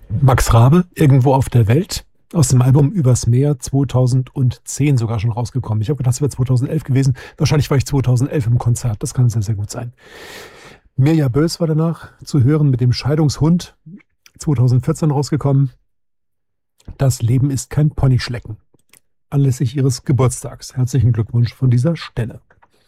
Max Rabe, irgendwo auf der Welt, aus dem Album Übers Meer, 2010 sogar schon rausgekommen. Ich habe gedacht, es wäre 2011 gewesen. Wahrscheinlich war ich 2011 im Konzert. Das kann sehr, sehr gut sein. Mirja Bös war danach zu hören mit dem Scheidungshund, 2014 rausgekommen. Das Leben ist kein Ponyschlecken. Anlässlich ihres Geburtstags. Herzlichen Glückwunsch von dieser Stelle.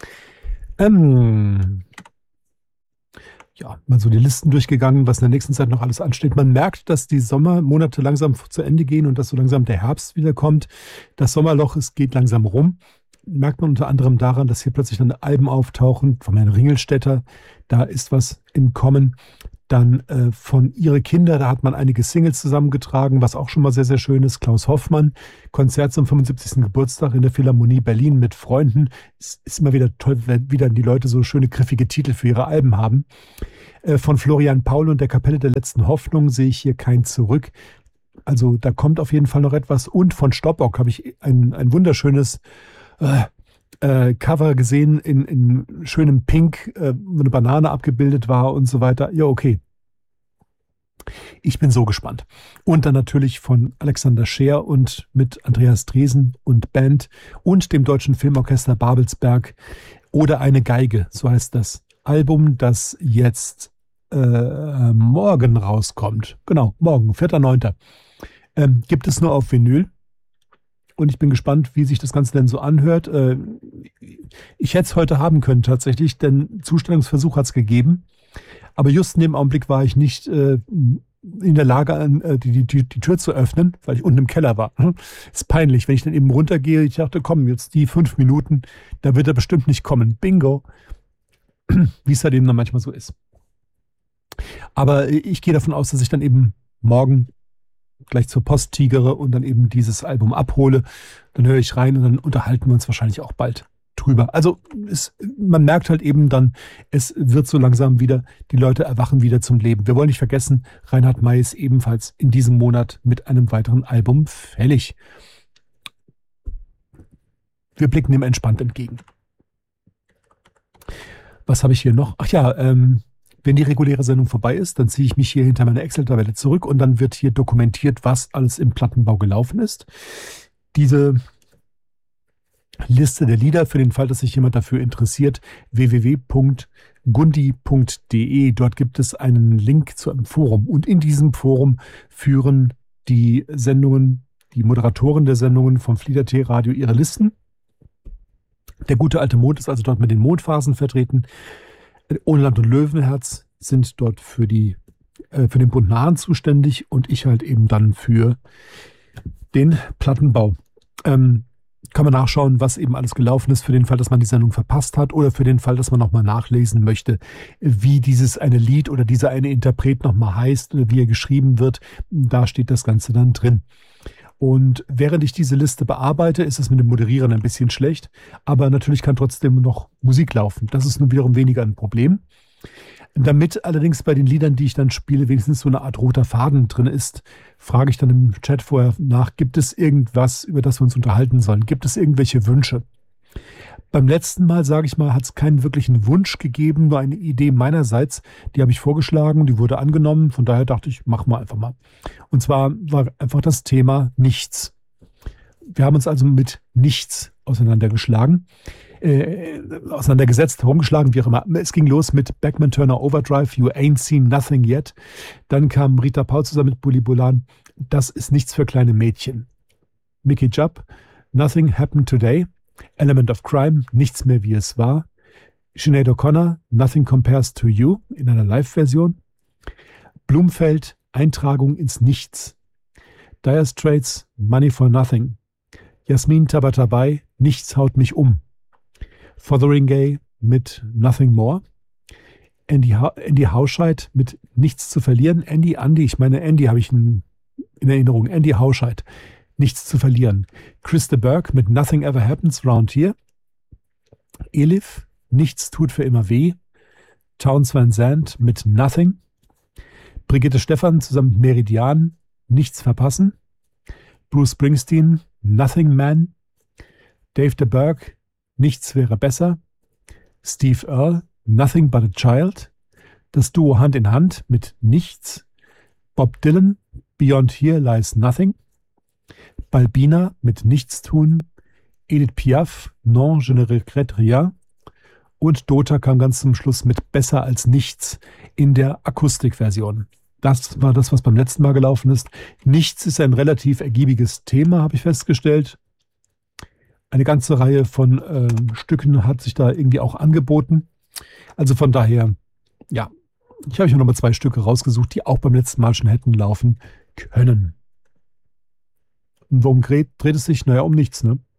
Ja, mal so die Listen durchgegangen, was in der nächsten Zeit noch alles ansteht. Man merkt, dass die Sommermonate langsam zu Ende gehen und dass so langsam der Herbst wiederkommt. Das Sommerloch, es geht langsam rum. Merkt man unter anderem daran, dass hier plötzlich dann Alben auftauchen von Herrn Ringelstetter. Da ist was im Kommen. Dann von Ihre Kinder, da hat man einige Singles zusammengetragen, was auch schon mal sehr, sehr schön ist. Klaus Hoffmann, Konzert zum 75. Geburtstag in der Philharmonie Berlin mit Freunden. Es ist immer wieder toll, wenn wieder die Leute so schöne, griffige Titel für ihre Alben haben. Von Florian Paul und der Kapelle der letzten Hoffnung sehe ich hier kein Zurück. Also da kommt auf jeden Fall noch etwas. Und von Stoppock habe ich ein wunderschönes Cover gesehen in schönem Pink, wo eine Banane abgebildet war und so weiter. Ja, okay. Ich bin so gespannt. Und dann natürlich von Alexander Scheer und mit Andreas Dresen und Band und dem Deutschen Filmorchester Babelsberg Oder eine Geige, so heißt das Album, das jetzt morgen rauskommt. Genau, morgen, 4.9. Gibt es nur auf Vinyl. Und ich bin gespannt, wie sich das Ganze denn so anhört. Ich hätte es heute haben können tatsächlich, denn Zustellungsversuch hat es gegeben. Aber just in dem Augenblick war ich nicht in der Lage, die Tür zu öffnen, weil ich unten im Keller war. Ist peinlich, wenn ich dann eben runtergehe. Ich dachte, komm, jetzt die 5 Minuten, da wird er bestimmt nicht kommen. Bingo. Wie es halt eben dann manchmal so ist. Aber ich gehe davon aus, dass ich dann eben morgen gleich zur Post tigere und dann eben dieses Album abhole. Dann höre ich rein und dann unterhalten wir uns wahrscheinlich auch bald drüber. Also man merkt halt eben dann, es wird so langsam wieder, die Leute erwachen wieder zum Leben. Wir wollen nicht vergessen, Reinhard May ist ebenfalls in diesem Monat mit einem weiteren Album fällig. Wir blicken dem entspannt entgegen. Was habe ich hier noch? Ach ja, wenn die reguläre Sendung vorbei ist, dann ziehe ich mich hier hinter meine Excel-Tabelle zurück und dann wird hier dokumentiert, was alles im Plattenbau gelaufen ist. Diese Liste der Lieder, für den Fall, dass sich jemand dafür interessiert, www.gundi.de. Dort gibt es einen Link zu einem Forum. Und in diesem Forum führen die Sendungen, die Moderatoren der Sendungen vom Flieder-T Radio ihre Listen. Der gute alte Mond ist also dort mit den Mondphasen vertreten. Ohnland und Löwenherz sind dort für den bunten Hahn zuständig und ich halt eben dann für den Plattenbau. Kann man nachschauen, was eben alles gelaufen ist, für den Fall, dass man die Sendung verpasst hat oder für den Fall, dass man nochmal nachlesen möchte, wie dieses eine Lied oder dieser eine Interpret nochmal heißt oder wie er geschrieben wird. Da steht das Ganze dann drin. Und während ich diese Liste bearbeite, ist es mit dem Moderieren ein bisschen schlecht, aber natürlich kann trotzdem noch Musik laufen. Das ist nun wiederum weniger ein Problem. Damit allerdings bei den Liedern, die ich dann spiele, wenigstens so eine Art roter Faden drin ist, frage ich dann im Chat vorher nach, gibt es irgendwas, über das wir uns unterhalten sollen? Gibt es irgendwelche Wünsche? Beim letzten Mal, sage ich mal, hat es keinen wirklichen Wunsch gegeben, nur eine Idee meinerseits. Die habe ich vorgeschlagen, die wurde angenommen. Von daher dachte ich, mach mal einfach mal. Und zwar war einfach das Thema Nichts. Wir haben uns also mit Nichts auseinandergesetzt, herumgeschlagen, wie auch immer. Es ging los mit Beckman Turner Overdrive, You Ain't Seen Nothing Yet. Dann kam Rita Paul zusammen mit Bully Bolan. Das ist nichts für kleine Mädchen. Mickey Jupp, Nothing Happened Today. Element of Crime, nichts mehr wie es war. Sinead O'Connor, Nothing Compares to You in einer Live-Version. Blumfeld, Eintragung ins Nichts. Dire Straits, Money for Nothing. Jasmin Tabatabai, Nichts haut mich um. Fotheringay mit Nothing More. Andy Hauscheid mit Nichts zu verlieren. Andy habe ich in Erinnerung. Andy Hauscheid. Nichts zu verlieren. Chris de Burgh mit Nothing Ever Happens Round Here. Elif, Nichts tut für immer weh. Townes Van Zandt mit Nothing. Brigitte Stephan zusammen mit Meridian, Nichts verpassen. Bruce Springsteen, Nothing Man. Dave de Burgh, Nichts wäre besser. Steve Earle, Nothing but a Child. Das Duo Hand in Hand mit Nichts. Bob Dylan, Beyond Here Lies Nothing, Balbina mit Nichtstun, Edith Piaf, Non, je ne regrette rien und Dota kam ganz zum Schluss mit Besser als Nichts in der Akustikversion. Das war das, was beim letzten Mal gelaufen ist. Nichts ist ein relativ ergiebiges Thema, habe ich festgestellt. Eine ganze Reihe von Stücken hat sich da irgendwie auch angeboten. Also von daher, ja, ich habe hier nochmal 2 Stücke rausgesucht, die auch beim letzten Mal schon hätten laufen können. Und worum dreht es sich? Naja, um nichts, ne?